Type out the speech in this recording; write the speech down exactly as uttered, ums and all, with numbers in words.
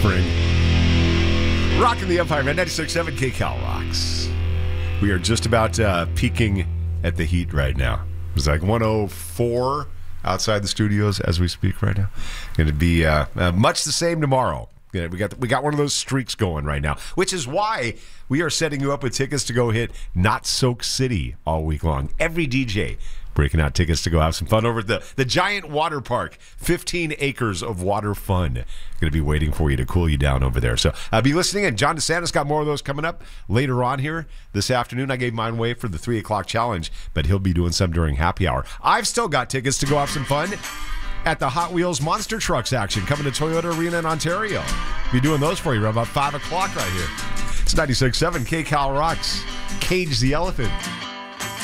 spring. Rocking the Empire, man. ninety-six point seven K Cal rocks. We are just about uh, peaking at the heat right now. It's like one oh four outside the studios as we speak right now. Going to be uh, uh, much the same tomorrow. Yeah, we got we got one of those streaks going right now, which is why we are setting you up with tickets to go hit Not Soak City all week long. Every D J breaking out tickets to go have some fun over at the, the giant water park. fifteen acres of water fun. Going to be waiting for you to cool you down over there. So uh, be listening. And John DeSantis got more of those coming up later on here this afternoon. I gave mine away for the three o'clock challenge, but he'll be doing some during happy hour. I've still got tickets to go have some fun at the Hot Wheels Monster Trucks action coming to Toyota Arena in Ontario. Be doing those for you around about five o'clock right here. It's ninety-six point seven K Cal Rocks. Cage the Elephant.